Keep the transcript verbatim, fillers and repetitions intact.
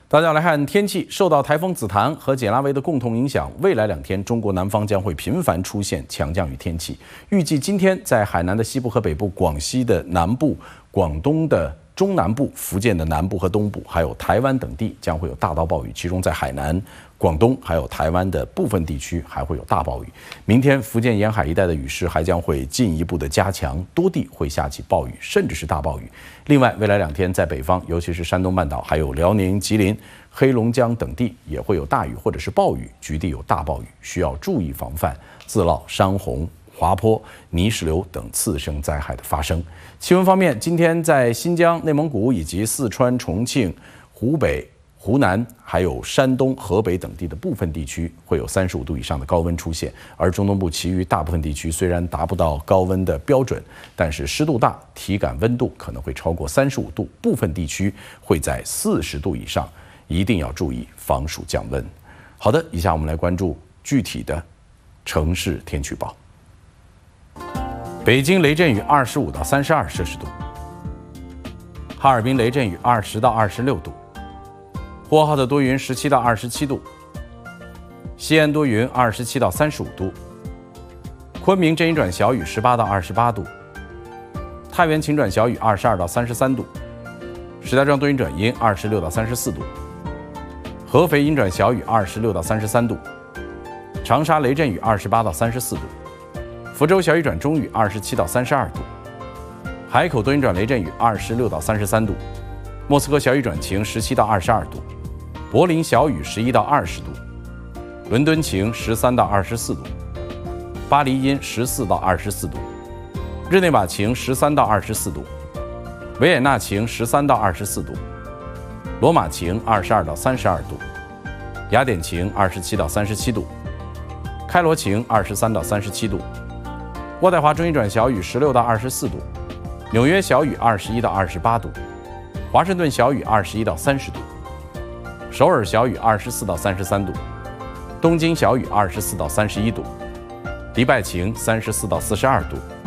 大家来看天气，受到台风紫檀和简拉维的共同影响，未来两天中国南方将会频繁出现强降雨天气。预计今天在海南的西部和北部、广西的南部、广东的中南部、福建的南部和东部，还有台湾等地将会有大到暴雨，其中在海南、广东还有台湾的部分地区还会有大暴雨。明天福建沿海一带的雨势还将会进一步的加强，多地会下起暴雨，甚至是大暴雨。另外，未来两天在北方，尤其是山东半岛、还有辽宁、吉林、黑龙江等地也会有大雨或者是暴雨，局地有大暴雨，需要注意防范自涝、山洪、滑坡、泥石流等次生灾害的发生。气温方面，今天在新疆、内蒙古以及四川、重庆、湖北、湖南还有山东、河北等地的部分地区会有三十五度以上的高温出现，而中东部其余大部分地区虽然达不到高温的标准，但是湿度大，体感温度可能会超过三十五度，部分地区会在四十度以上，一定要注意防暑降温。好的，以下我们来关注具体的城市天气预报。北京雷阵雨二十五到三十二摄氏度，哈尔滨雷阵雨二十到二十六度，呼和浩特多云十七到二十七度，西安多云二十七到三十五度，昆明阵雨转小雨十八到二十八度，太原晴转小雨二十二到三十三度，石家庄多云转阴二十六到三十四度，合肥阴转小雨二十六到三十三度，长沙雷阵雨二十八到三十四度，福州小雨转中雨二十七到三十二度，海口多云转雷阵雨二十六到三十三度，莫斯科小雨转晴十七到二十二度，柏林小雨十一到二十度，伦敦晴十三到二十四度，巴黎阴十四到二十四度，日内瓦晴十三到二十四度，维也纳晴十三到二十四度，罗马晴二十二到三十二度，雅典晴二十七到三十七度，开罗晴二十三到三十七度，渥太华中阴转小雨十六到二十四度，纽约小雨二十一到二十八度，华盛顿小雨二十一到三十度，首尔小雨二十四到三十三度，东京小雨二十四到三十一度，迪拜晴三十四到四十二度。